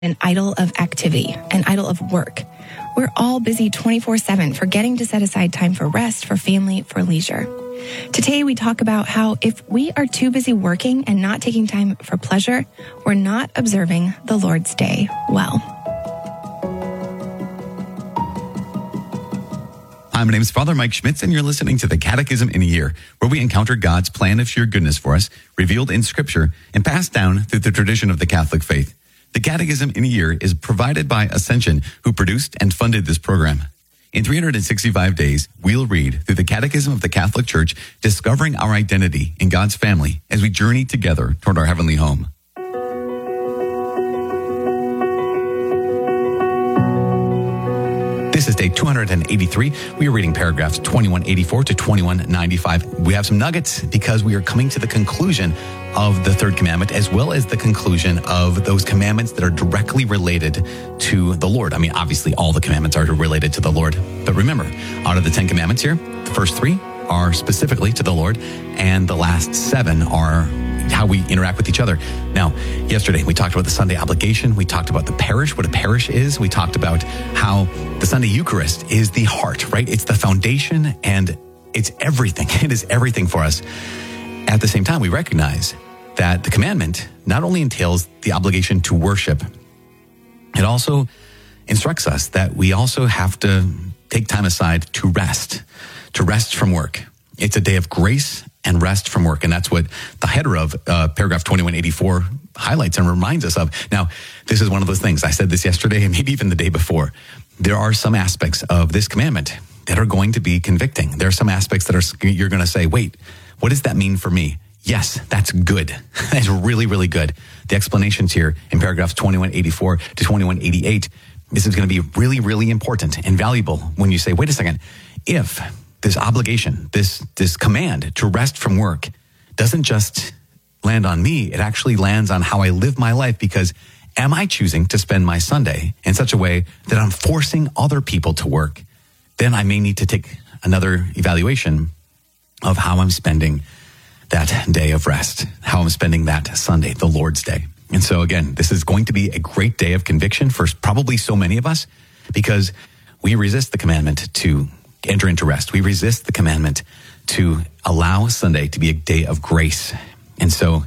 an idol of activity, an idol of work. We're all busy 24/7, forgetting to set aside time for rest, for family, for leisure. Today, we talk about how if we are too busy working and not taking time for pleasure, we're not observing the Lord's Day well. Hi, my name is Father Mike Schmitz, and you're listening to the Catechism in a Year, where we encounter God's plan of sheer goodness for us, revealed in Scripture and passed down through the tradition of the Catholic faith. The Catechism in a Year is provided by Ascension, who produced and funded this program. In 365 days, we'll read through the Catechism of the Catholic Church, discovering our identity in God's family as we journey together toward our heavenly home. This is day 283. We are reading paragraphs 2184 to 2195. We have some nuggets because we are coming to the conclusion of the third commandment, as well as the conclusion of those commandments that are directly related to the Lord. I mean, obviously, all the commandments are related to the Lord. But remember, out of the 10 commandments here, the first 3 are specifically to the Lord, and the last 7 are how we interact with each other. Now, yesterday we talked about the Sunday obligation. We talked about the parish, what a parish is. We talked about how the Sunday Eucharist is the heart, right? It's the foundation and it's everything. It is everything for us. At the same time, we recognize that the commandment not only entails the obligation to worship, it also instructs us that we also have to take time aside to rest from work. It's a day of grace and rest from work. And that's what the header of paragraph 2184 highlights and reminds us of. Now, this is one of those things. I said this yesterday and maybe even the day before. There are some aspects of this commandment that are going to be convicting. There are some aspects that you're going to say, wait, what does that mean for me? Yes, that's good. That's really, really good. The explanations here in paragraphs 2184 to 2188, this is going to be really, really important and valuable when you say, wait a second, if this obligation, this command to rest from work doesn't just land on me, it actually lands on how I live my life, because am I choosing to spend my Sunday in such a way that I'm forcing other people to work? Then I may need to take another evaluation of how I'm spending that day of rest, how I'm spending that Sunday, the Lord's Day. And so again, this is going to be a great day of conviction for probably so many of us, because we resist the commandment to enter into rest. We resist the commandment to allow Sunday to be a day of grace. And so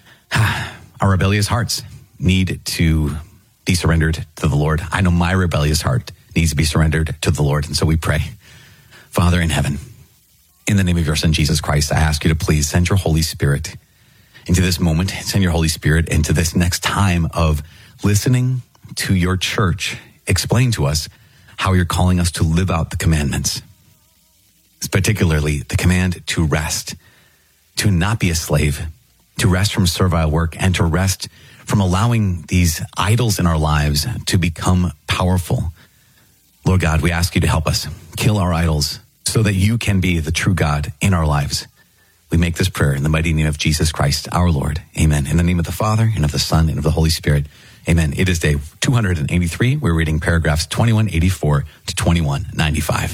our rebellious hearts need to be surrendered to the Lord. I know my rebellious heart needs to be surrendered to the Lord. And so we pray. Father in heaven, in the name of your Son, Jesus Christ, I ask you to please send your Holy Spirit into this moment. Send your Holy Spirit into this next time of listening to your church explain to us how you're calling us to live out the commandments, particularly the command to rest, to not be a slave, to rest from servile work, and to rest from allowing these idols in our lives to become powerful. Lord God, we ask you to help us kill our idols so that you can be the true God in our lives. We make this prayer in the mighty name of Jesus Christ, our Lord. Amen. In the name of the Father, and of the Son, and of the Holy Spirit. Amen. It is day 283. We're reading paragraphs 2184 to 2195.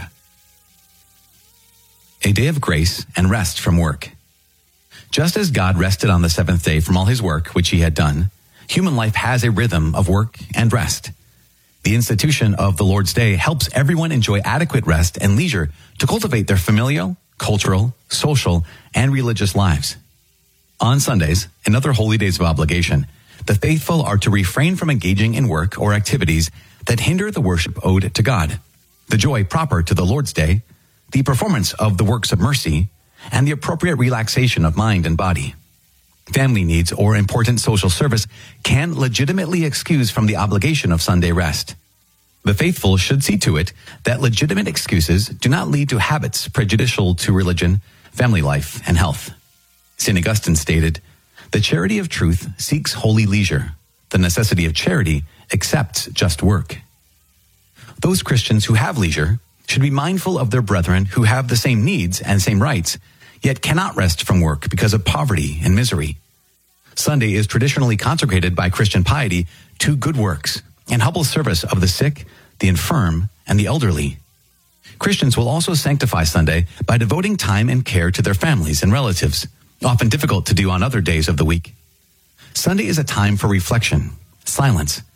A day of grace and rest from work. Just as God rested on the seventh day from all his work, which he had done, human life has a rhythm of work and rest. The institution of the Lord's Day helps everyone enjoy adequate rest and leisure to cultivate their familial, cultural, social, and religious lives. On Sundays and other holy days of obligation, the faithful are to refrain from engaging in work or activities that hinder the worship owed to God, the joy proper to the Lord's Day, the performance of the works of mercy, and the appropriate relaxation of mind and body. Family needs or important social service can legitimately excuse from the obligation of Sunday rest. The faithful should see to it that legitimate excuses do not lead to habits prejudicial to religion, family life, and health. St. Augustine stated, "The charity of truth seeks holy leisure. The necessity of charity accepts just work." Those Christians who have leisure should be mindful of their brethren who have the same needs and same rights, yet cannot rest from work because of poverty and misery. Sunday is traditionally consecrated by Christian piety to good works and humble service of the sick, the infirm, and the elderly. Christians will also sanctify Sunday by devoting time and care to their families and relatives, often difficult to do on other days of the week. Sunday is a time for reflection, silence,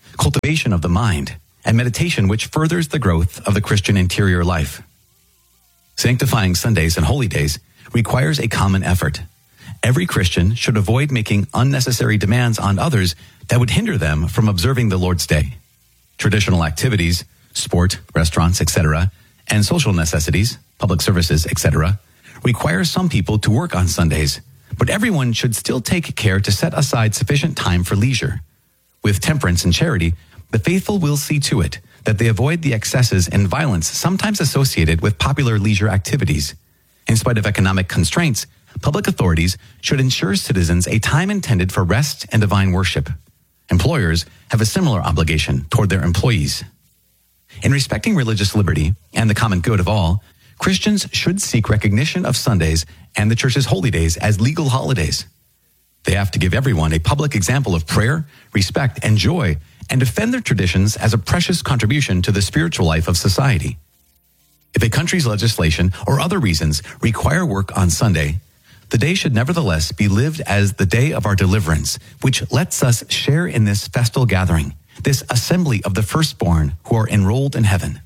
cultivation of the mind, and meditation which furthers the growth of the Christian interior life. Sanctifying Sundays and holy days requires a common effort. Every Christian should avoid making unnecessary demands on others that would hinder them from observing the Lord's Day. Traditional activities, sport, restaurants, etc., and social necessities, public services, etc., require some people to work on Sundays, but everyone should still take care to set aside sufficient time for leisure. With temperance and charity, the faithful will see to it that they avoid the excesses and violence sometimes associated with popular leisure activities. In spite of economic constraints, public authorities should ensure citizens a time intended for rest and divine worship. Employers have a similar obligation toward their employees. In respecting religious liberty and the common good of all, Christians should seek recognition of Sundays and the church's holy days as legal holidays. They have to give everyone a public example of prayer, respect, and joy, and defend their traditions as a precious contribution to the spiritual life of society. If a country's legislation or other reasons require work on Sunday, the day should nevertheless be lived as the day of our deliverance, which lets us share in this festal gathering, this assembly of the firstborn who are enrolled in heaven.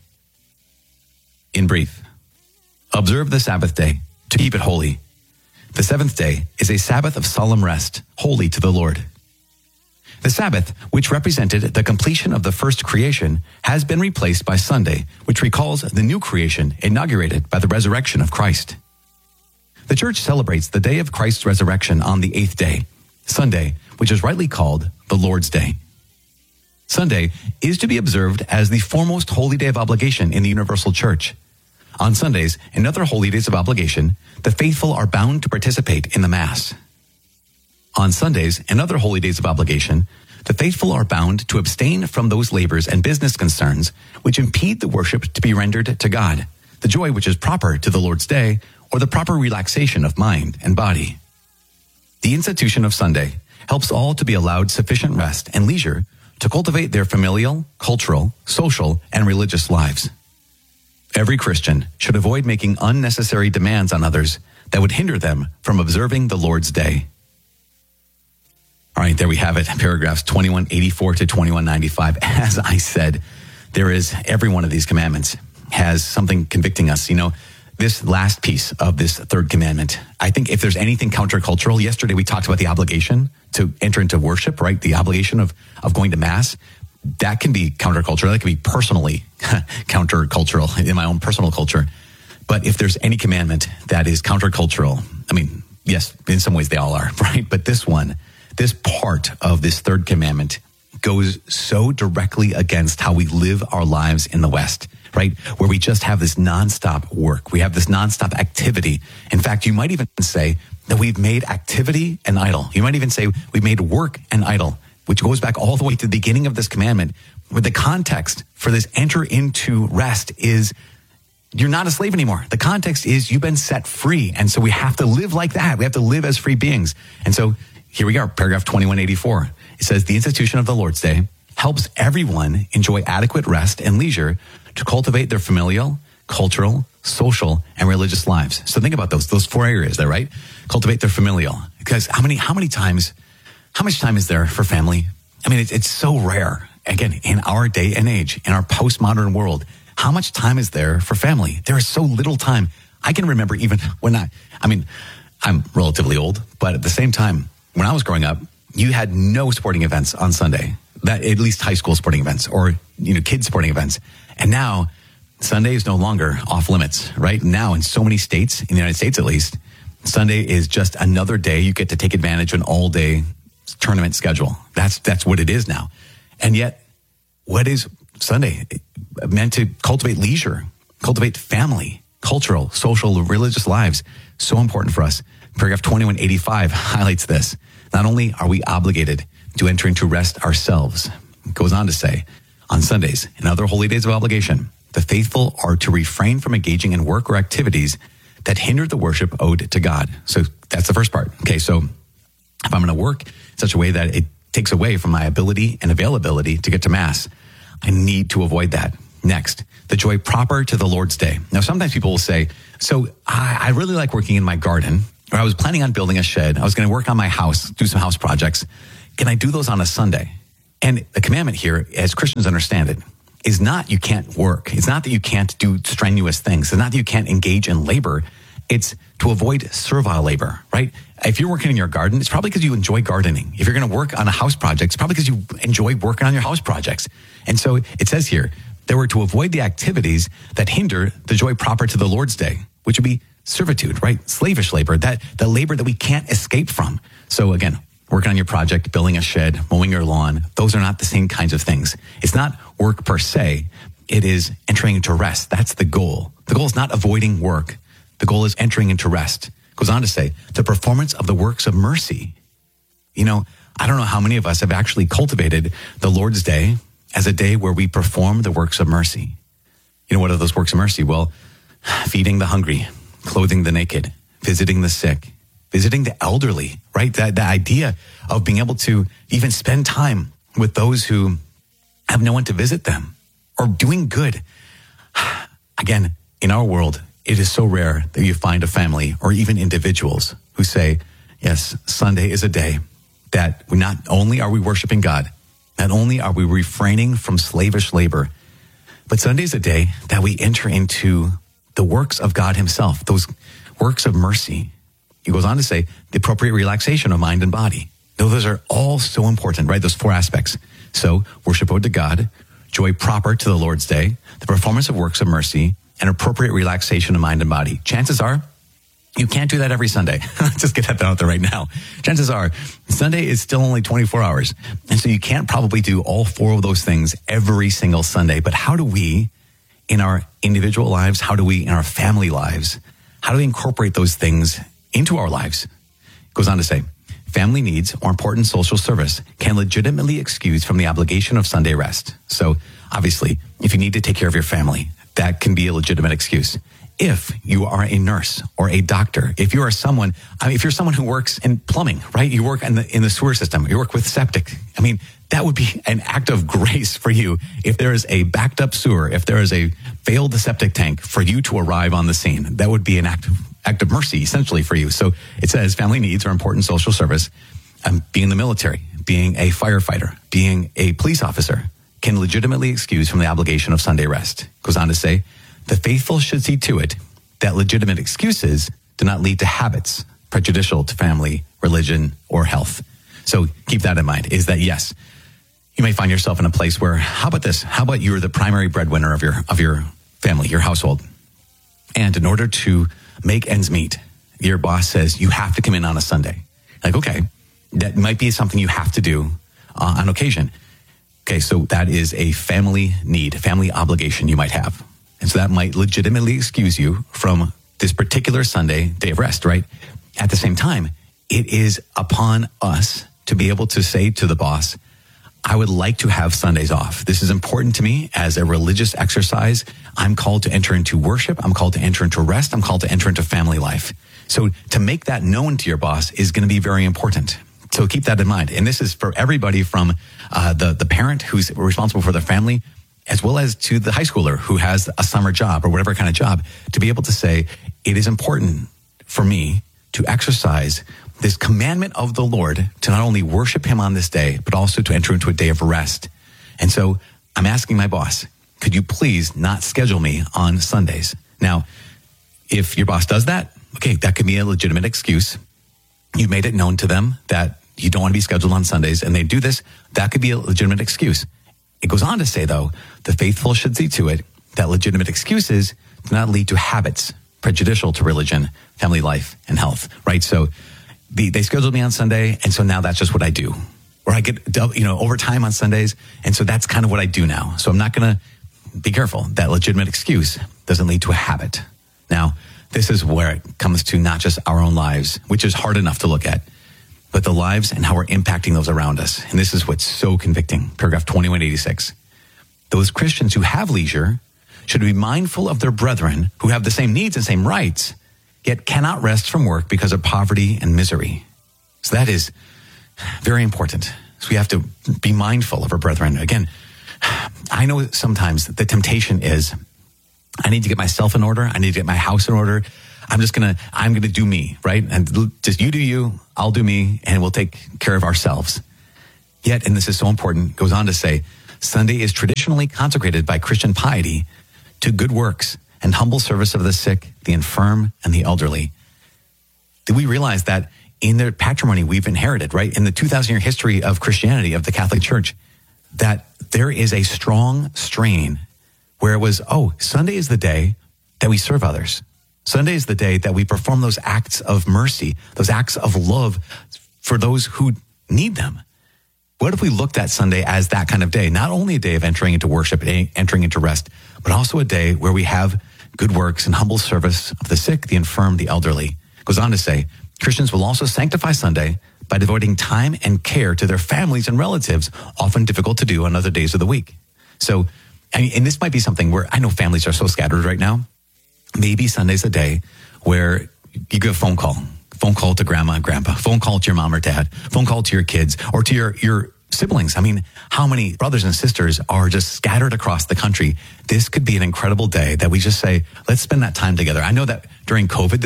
In brief, observe the Sabbath day to keep it holy. The seventh day is a Sabbath of solemn rest, holy to the Lord. The Sabbath, which represented the completion of the first creation, has been replaced by Sunday, which recalls the new creation inaugurated by the resurrection of Christ. The church celebrates the day of Christ's resurrection on the eighth day, Sunday, which is rightly called the Lord's Day. Sunday is to be observed as the foremost holy day of obligation in the universal church. On Sundays and other holy days of obligation, the faithful are bound to participate in the Mass. On Sundays and other holy days of obligation, the faithful are bound to abstain from those labors and business concerns which impede the worship to be rendered to God, the joy which is proper to the Lord's Day, or the proper relaxation of mind and body. The institution of Sunday helps all to be allowed sufficient rest and leisure to cultivate their familial, cultural, social, and religious lives. Every Christian should avoid making unnecessary demands on others that would hinder them from observing the Lord's Day. All right, there we have it, paragraphs 2184 to 2195. As I said, there is every one of these commandments has something convicting us. You know, this last piece of this third commandment, I think if there's anything countercultural, yesterday we talked about the obligation to enter into worship, right? The obligation of going to Mass. That can be countercultural. That can be personally countercultural in my own personal culture. But if there's any commandment that is countercultural, I mean, yes, in some ways they all are, right? But this one, this part of this third commandment goes so directly against how we live our lives in the West, right? Where we just have this nonstop work. We have this nonstop activity. In fact, you might even say that we've made activity an idol. You might even say we've made work an idol, which goes back all the way to the beginning of this commandment, where the context for this enter into rest is you're not a slave anymore. The context is you've been set free. And so we have to live like that. We have to live as free beings. And so here we are, paragraph 2184. It says the institution of the Lord's Day helps everyone enjoy adequate rest and leisure to cultivate their familial, cultural, social, and religious lives. So think about those four areas there, right? Cultivate their familial. Because how much time is there for family? I mean, it's so rare. Again, in our day and age, in our postmodern world, how much time is there for family? There is so little time. I can remember even when I'm relatively old, but at the same time, when I was growing up, you had no sporting events on Sunday, that at least high school sporting events or, kids sporting events. And now Sunday is no longer off limits, right? Now in so many states, in the United States at least, Sunday is just another day you get to take advantage of an all-day tournament schedule. That's what it is now. And yet, what is Sunday? Meant to cultivate leisure, cultivate family, cultural, social, religious lives. So important for us. Paragraph 2185 highlights this. Not only are we obligated to enter into rest ourselves, it goes on to say, on Sundays and other holy days of obligation, the faithful are to refrain from engaging in work or activities that hinder the worship owed to God. So that's the first part. Okay, so if I'm going to work in such a way that it takes away from my ability and availability to get to Mass, I need to avoid that. Next, the joy proper to the Lord's Day. Now, sometimes people will say, so I really like working in my garden, or I was planning on building a shed. I was going to work on my house, do some house projects. Can I do those on a Sunday? And the commandment here, as Christians understand it, is not you can't work. It's not that you can't do strenuous things. It's not that you can't engage in labor. It's to avoid servile labor, right? If you're working in your garden, it's probably because you enjoy gardening. If you're going to work on a house project, it's probably because you enjoy working on your house projects. And so it says here that we're to avoid the activities that hinder the joy proper to the Lord's day, which would be servitude, right? Slavish labor, the labor that we can't escape from. So again, working on your project, building a shed, mowing your lawn, those are not the same kinds of things. It's not work per se. It is entering into rest. That's the goal. The goal is not avoiding work. The goal is entering into rest. It goes on to say, the performance of the works of mercy. You know, I don't know how many of us have actually cultivated the Lord's Day as a day where we perform the works of mercy. You know, what are those works of mercy? Well, feeding the hungry, clothing the naked, visiting the sick, visiting the elderly, right? The idea of being able to even spend time with those who have no one to visit them, or doing good. Again, in our world, it is so rare that you find a family or even individuals who say, yes, Sunday is a day that not only are we worshiping God, not only are we refraining from slavish labor, but Sunday is a day that we enter into the works of God himself, those works of mercy. He goes on to say the appropriate relaxation of mind and body. Now, those are all so important, right? Those four aspects. So worship owed to God, joy proper to the Lord's day, the performance of works of mercy, and appropriate relaxation of mind and body. Chances are you can't do that every Sunday. Just get that out there right now. Chances are Sunday is still only 24 hours. And so you can't probably do all four of those things every single Sunday. But how do we, in our individual lives, how do we in our family lives, how do we incorporate those things into our lives? It goes on to say, family needs or important social service can legitimately excuse from the obligation of Sunday rest. So obviously, if you need to take care of your family, that can be a legitimate excuse. If you are a nurse or a doctor, if you are someone, if you're someone who works in plumbing, right? You work in the sewer system, you work with septic. I mean, that would be an act of grace for you. If there is a backed up sewer, if there is a failed septic tank, for you to arrive on the scene, that would be an act of mercy, essentially, for you. So it says family needs or important social service, being in the military, being a firefighter, being a police officer, can legitimately excuse from the obligation of Sunday rest. It goes on to say, the faithful should see to it that legitimate excuses do not lead to habits prejudicial to family, religion, or health. So keep that in mind, is that yes, you may find yourself in a place where, how about this? How about you're the primary breadwinner of your family, your household? And in order to make ends meet, your boss says you have to come in on a Sunday. Like, okay, that might be something you have to do on occasion. Okay, so that is a family need, family obligation you might have. And so that might legitimately excuse you from this particular Sunday, day of rest, right? At the same time, it is upon us to be able to say to the boss, I would like to have Sundays off. This is important to me as a religious exercise. I'm called to enter into worship. I'm called to enter into rest. I'm called to enter into family life. So to make that known to your boss is going to be very important. So keep that in mind. And this is for everybody from the parent who's responsible for their family, as well as to the high schooler who has a summer job or whatever kind of job, to be able to say, it is important for me to exercise this commandment of the Lord to not only worship him on this day, but also to enter into a day of rest. And so I'm asking my boss, could you please not schedule me on Sundays? Now, if your boss does that, okay, that could be a legitimate excuse. You made it known to them that you don't want to be scheduled on Sundays and they do this, that could be a legitimate excuse. It goes on to say, though, the faithful should see to it that legitimate excuses do not lead to habits prejudicial to religion, family life, and health, right? So they scheduled me on Sunday, and so now that's just what I do. Or I get, overtime on Sundays, and so that's kind of what I do now. So I'm not going to be careful. That legitimate excuse doesn't lead to a habit. Now, this is where it comes to not just our own lives, which is hard enough to look at, but the lives and how we're impacting those around us. And this is what's so convicting. Paragraph 2186. Those Christians who have leisure should be mindful of their brethren who have the same needs and same rights, yet cannot rest from work because of poverty and misery. So that is very important. So we have to be mindful of our brethren. Again, I know sometimes the temptation is, I need to get myself in order. I need to get my house in order. I'm going to do me, right? And just you do you, I'll do me, and we'll take care of ourselves. Yet, and this is so important, goes on to say, Sunday is traditionally consecrated by Christian piety to good works and humble service of the sick, the infirm, and the elderly. Do we realize that in the patrimony we've inherited, right, in the 2,000-year history of Christianity, of the Catholic Church, that there is a strong strain where it was, Sunday is the day that we serve others. Sunday is the day that we perform those acts of mercy, those acts of love for those who need them. What if we looked at Sunday as that kind of day? Not only a day of entering into worship, entering into rest, but also a day where we have good works and humble service of the sick, the infirm, the elderly. It goes on to say, Christians will also sanctify Sunday by devoting time and care to their families and relatives, often difficult to do on other days of the week. So, and this might be something where I know families are so scattered right now. Maybe Sunday's a day where you get a phone call to grandma and grandpa, phone call to your mom or dad, phone call to your kids or to your siblings. I mean, how many brothers and sisters are just scattered across the country? This could be an incredible day that we just say, let's spend that time together. I know that during COVID,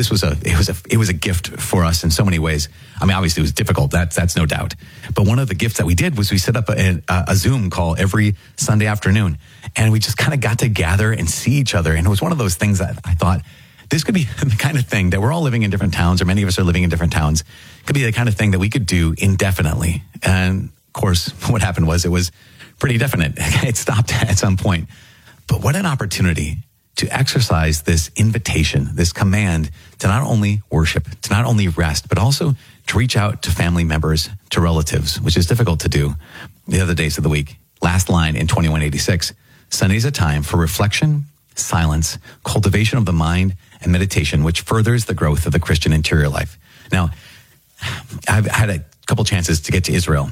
it was a gift for us in so many ways. I mean, obviously it was difficult. That's no doubt. But one of the gifts that we did was we set up a Zoom call every Sunday afternoon, and we just kind of got to gather and see each other. And it was one of those things that I thought, this could be the kind of thing that we're all living in different towns, or many of us are living in different towns. It could be the kind of thing that we could do indefinitely. And of course, what happened was it was pretty definite. It stopped at some point. But what an opportunity to exercise this invitation, this command to not only worship, to not only rest, but also to reach out to family members, to relatives, which is difficult to do the other days of the week. Last line in 2186, Sunday is a time for reflection, silence, cultivation of the mind, and meditation, which furthers the growth of the Christian interior life. Now, I've had a couple chances to get to Israel.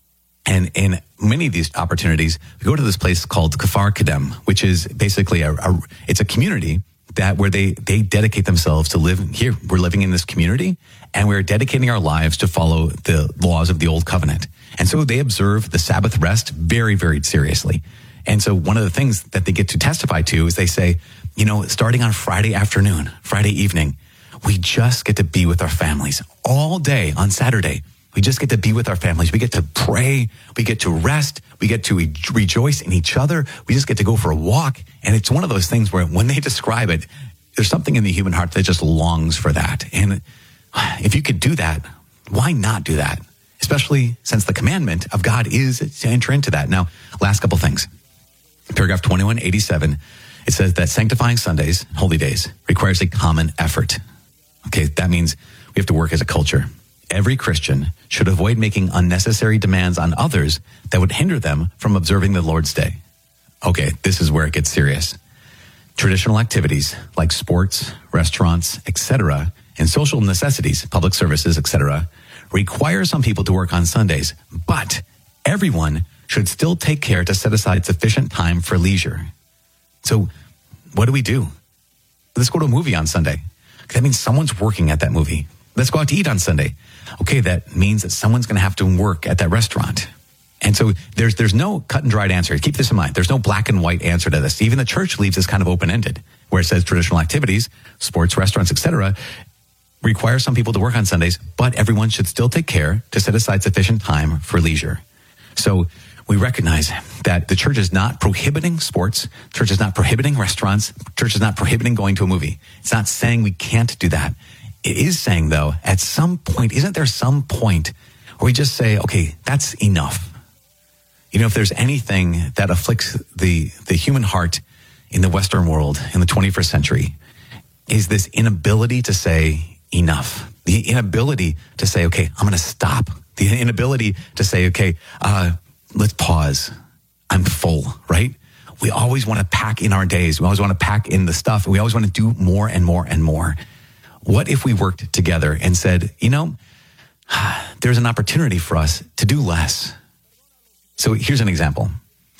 And in many of these opportunities, we go to this place called Kfar Kadem, which is basically it's a community where they dedicate themselves to live here. We're living in this community, and we're dedicating our lives to follow the laws of the Old Covenant. And so they observe the Sabbath rest very, very seriously. And so one of the things that they get to testify to is they say, starting on Friday afternoon, Friday evening, we just get to be with our families all day on Saturday. We just get to be with our families. We get to pray. We get to rest. We get to rejoice in each other. We just get to go for a walk. And it's one of those things where when they describe it, there's something in the human heart that just longs for that. And if you could do that, why not do that? Especially since the commandment of God is to enter into that. Now, last couple things. Paragraph 2187, it says that sanctifying Sundays, holy days, requires a common effort. Okay, that means we have to work as a culture. Every Christian should avoid making unnecessary demands on others that would hinder them from observing the Lord's Day. Okay, this is where it gets serious. Traditional activities like sports, restaurants, etc., and social necessities, public services, etc., require some people to work on Sundays, but everyone should still take care to set aside sufficient time for leisure. So what do? Let's go to a movie on Sunday. That means someone's working at that movie. Let's go out to eat on Sunday. Okay, that means that someone's going to have to work at that restaurant. And so there's no cut and dried answer. Keep this in mind. There's no black and white answer to this. Even the church leaves this kind of open-ended, where it says traditional activities, sports, restaurants, etc., require some people to work on Sundays, but everyone should still take care to set aside sufficient time for leisure. So we recognize that the church is not prohibiting sports. Church is not prohibiting restaurants. Church is not prohibiting going to a movie. It's not saying we can't do that. It is saying, though, at some point, isn't there some point where we just say, okay, that's enough? If there's anything that afflicts the human heart in the Western world in the 21st century, is this inability to say enough. The inability to say, okay, I'm going to stop. The inability to say, okay, let's pause. I'm full, right? We always want to pack in our days. We always want to pack in the stuff. We always want to do more and more and more. What if we worked together and said, there's an opportunity for us to do less? So here's an example.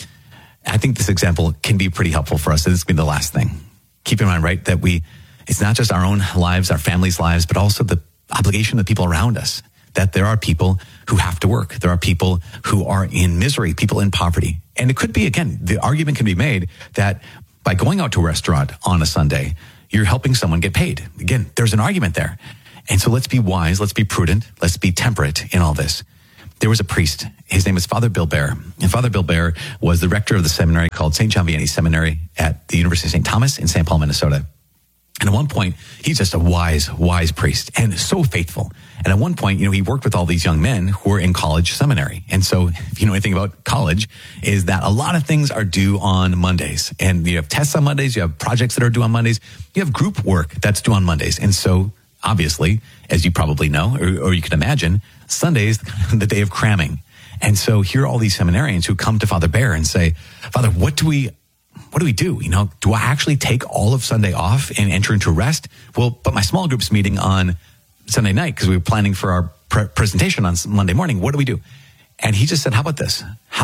I think this example can be pretty helpful for us. This will be the last thing. Keep in mind, right, that it's not just our own lives, our families' lives, but also the obligation of the people around us. That there are people who have to work. There are people who are in misery, people in poverty. And it could be, again, the argument can be made that by going out to a restaurant on a Sunday, you're helping someone get paid. Again, there's an argument there. And so let's be wise, let's be prudent, let's be temperate in all this. there was a priest. His name was Father Bill Bear. And Father Bill Bear was the rector of the seminary called St. John Vianney Seminary at the University of St. Thomas in St. Paul, Minnesota. And at one point, he's just a wise priest and so faithful. And at one point, he worked with all these young men who were in college seminary. And so if you know anything about college, is that a lot of things are due on Mondays. And you have tests on Mondays, you have projects that are due on Mondays, you have group work that's due on Mondays. And so obviously, as you probably know, or you can imagine, Sunday is the day of cramming. And so here are all these seminarians who come to Father Bear and say, Father, what do we do? Do I actually take all of Sunday off and enter into rest? Well, but my small group's meeting on Sunday night because we were planning for our presentation on Monday morning. What do we do? And he just said, how about this? How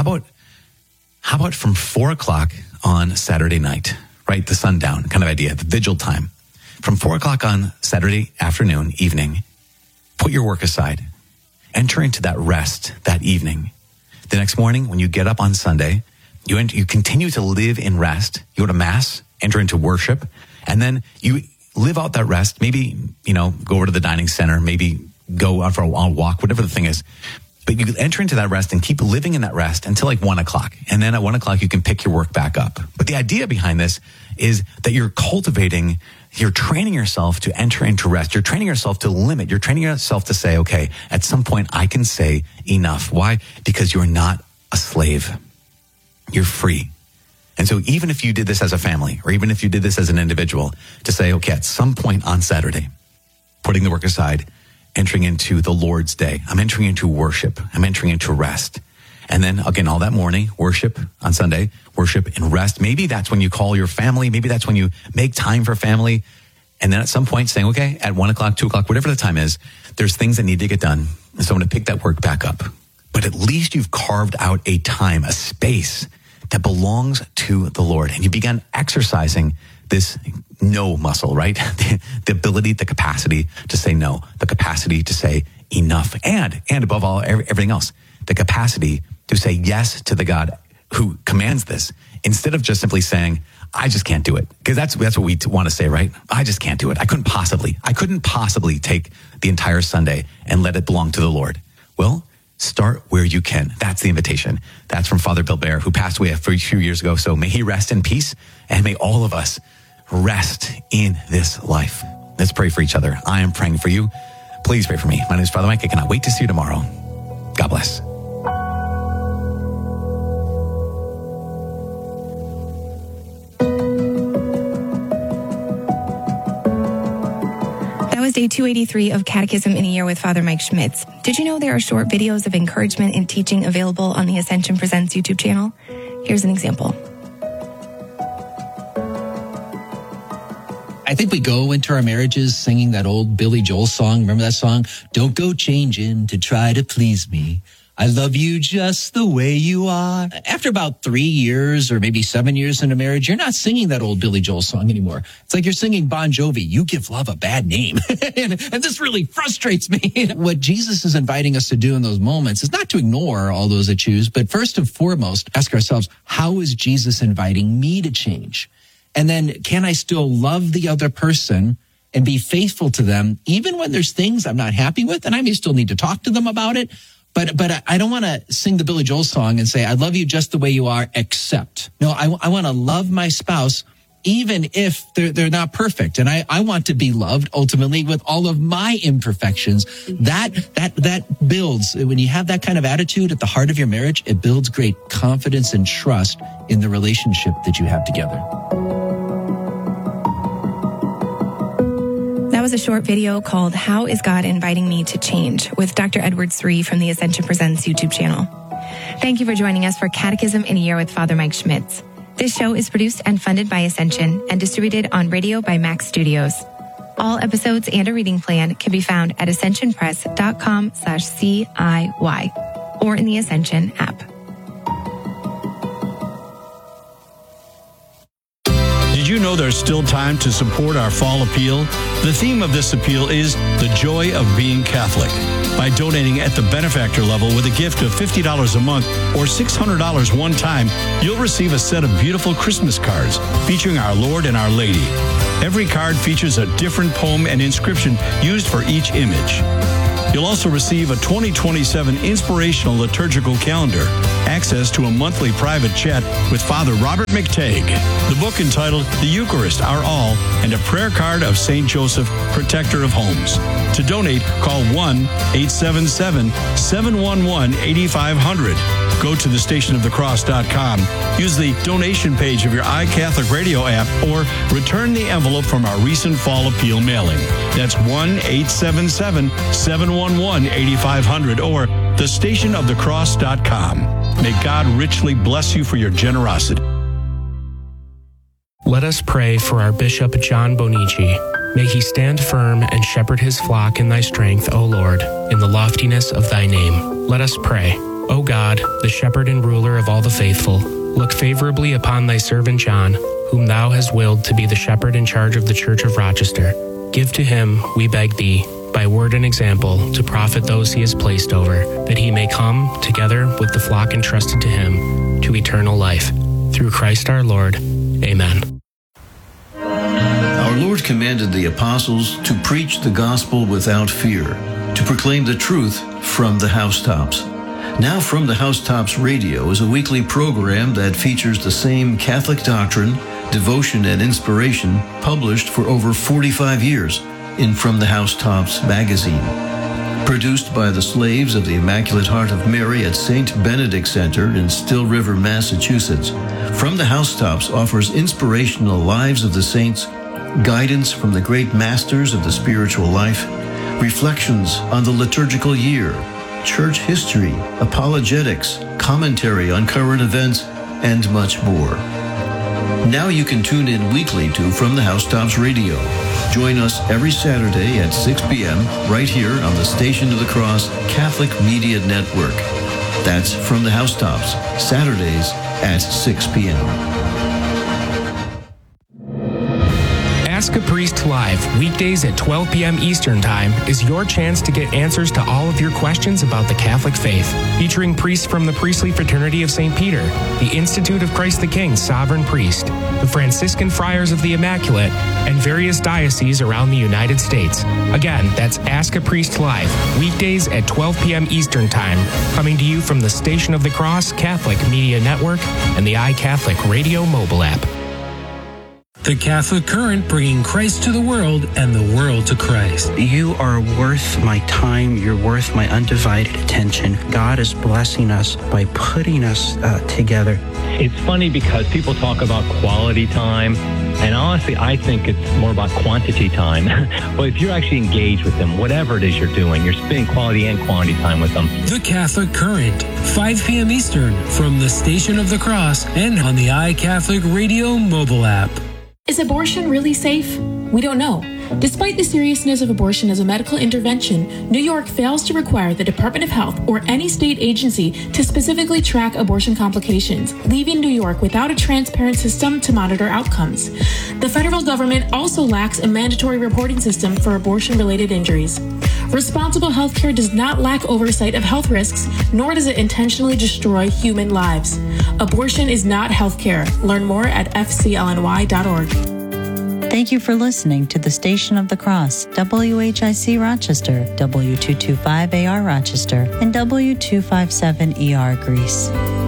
about from 4:00 on Saturday night, right? The sundown kind of idea, the vigil time. From 4:00 on Saturday afternoon, evening, put your work aside. Enter into that rest that evening. The next morning, when you get up on Sunday, you continue to live in rest. You go to Mass, enter into worship, and then you live out that rest. Maybe, go over to the dining center, maybe go out for a walk, whatever the thing is. But you enter into that rest and keep living in that rest until like 1:00. And then at 1:00, you can pick your work back up. But the idea behind this is that you're training yourself to enter into rest. You're training yourself to limit. You're training yourself to say, okay, at some point I can say enough. Why? Because you're not a slave. You're free. And so even if you did this as a family, or even if you did this as an individual, to say, okay, at some point on Saturday, putting the work aside, entering into the Lord's day, I'm entering into worship, I'm entering into rest. And then again, all that morning, worship on Sunday, worship and rest. Maybe that's when you call your family. Maybe that's when you make time for family. And then at some point saying, okay, at 1:00, 2:00, whatever the time is, there's things that need to get done. And so I'm going to pick that work back up. But at least you've carved out a time, a space that belongs to the Lord. And you began exercising this no muscle, right? The ability, the capacity to say no, the capacity to say enough. And above all, everything else, the capacity to say yes to the God who commands this, instead of just simply saying, I just can't do it. Because that's what we want to say, right? I just can't do it. I couldn't possibly take the entire Sunday and let it belong to the Lord. Well, start where you can. That's the invitation. That's from Father Bill Bear, who passed away a few years ago. So may he rest in peace, and may all of us rest in this life. Let's pray for each other. I am praying for you. Please pray for me. My name is Father Mike. I cannot wait to see you tomorrow. God bless. Day 283 of Catechism in a Year with Father Mike Schmitz. Did you know there are short videos of encouragement and teaching available on the Ascension Presents YouTube channel? Here's an example. I think we go into our marriages singing that old Billy Joel song. Remember that song? Don't go changing to try to please me. I love you just the way you are. After about 3 years or maybe 7 years in a marriage, you're not singing that old Billy Joel song anymore. It's like you're singing Bon Jovi. You give love a bad name. and this really frustrates me. What Jesus is inviting us to do in those moments is not to ignore all those issues, but first and foremost, ask ourselves, how is Jesus inviting me to change? And then, can I still love the other person and be faithful to them, even when there's things I'm not happy with, and I may still need to talk to them about it? But I don't want to sing the Billy Joel song and say, I love you just the way you are, except. No, I want to love my spouse even if they're not perfect. And I want to be loved ultimately with all of my imperfections. That builds, when you have that kind of attitude at the heart of your marriage, it builds great confidence and trust in the relationship that you have together. That was a short video called How is God Inviting Me to Change with Dr. Edward Sri from the Ascension Presents YouTube channel. Thank you for joining us for Catechism in a Year with Father Mike Schmitz. This show is produced and funded by Ascension and distributed on radio by Max Studios. All episodes and a reading plan can be found at ascensionpress.com/CIY or in the Ascension app. Did you know there's still time to support our fall appeal? The theme of this appeal is the joy of being Catholic. By donating at the benefactor level with a gift of $50 a month or $600 one time, you'll receive a set of beautiful Christmas cards featuring our Lord and Our Lady. Every card features a different poem and inscription used for each image. You'll also receive a 2027 inspirational liturgical calendar, access to a monthly private chat with Father Robert McTagg, the book entitled The Eucharist, Our All, and a prayer card of St. Joseph, Protector of Homes. To donate, call 1-877-711-8500. Go to thestationofthecross.com. Use the donation page of your iCatholic Radio app or return the envelope from our recent Fall Appeal mailing. That's 1-877-711-8500 or thestationofthecross.com. May God richly bless you for your generosity. Let us pray for our Bishop John Bonici. May he stand firm and shepherd his flock in thy strength, O Lord, in the loftiness of thy name. Let us pray. O God, the shepherd and ruler of all the faithful, look favorably upon thy servant John, whom thou hast willed to be the shepherd in charge of the Church of Rochester. Give to him, we beg thee, by word and example, to profit those he has placed over, that he may come, together with the flock entrusted to him, to eternal life. Through Christ our Lord. Amen. Our Lord commanded the apostles to preach the gospel without fear, to proclaim the truth from the housetops. Now From the Housetops Radio is a weekly program that features the same Catholic doctrine, devotion, and inspiration published for over 45 years in From the Housetops magazine. Produced by the slaves of the Immaculate Heart of Mary at St. Benedict Center in Still River, Massachusetts, From the Housetops offers inspirational lives of the saints, guidance from the great masters of the spiritual life, reflections on the liturgical year, church history, apologetics, commentary on current events, and much more. Now you can tune in weekly to From the Housetops Radio. Join us every Saturday at 6 p.m. right here on the Station of the Cross Catholic Media Network. That's From the Housetops, Saturdays at 6 p.m. Ask a Priest Live, weekdays at 12 p.m. Eastern Time, is your chance to get answers to all of your questions about the Catholic faith. Featuring priests from the Priestly Fraternity of St. Peter, the Institute of Christ the King Sovereign Priest, the Franciscan Friars of the Immaculate, and various dioceses around the United States. Again, that's Ask a Priest Live, weekdays at 12 p.m. Eastern Time, coming to you from the Station of the Cross Catholic Media Network and the iCatholic Radio mobile app. The Catholic Current, bringing Christ to the world and the world to Christ. You are worth my time. You're worth my undivided attention. God is blessing us by putting us together. It's funny because people talk about quality time, and honestly, I think it's more about quantity time. But if you're actually engaged with them, whatever it is you're doing, you're spending quality and quantity time with them. The Catholic Current, 5 p.m. Eastern, from the Station of the Cross and on the iCatholic Radio mobile app. Is abortion really safe? We don't know. Despite the seriousness of abortion as a medical intervention, New York fails to require the Department of Health or any state agency to specifically track abortion complications, leaving New York without a transparent system to monitor outcomes. The federal government also lacks a mandatory reporting system for abortion-related injuries. Responsible healthcare does not lack oversight of health risks, nor does it intentionally destroy human lives. Abortion is not healthcare. Learn more at fclny.org. Thank you for listening to the Station of the Cross, WHIC Rochester, W225AR Rochester, and W257ER Greece.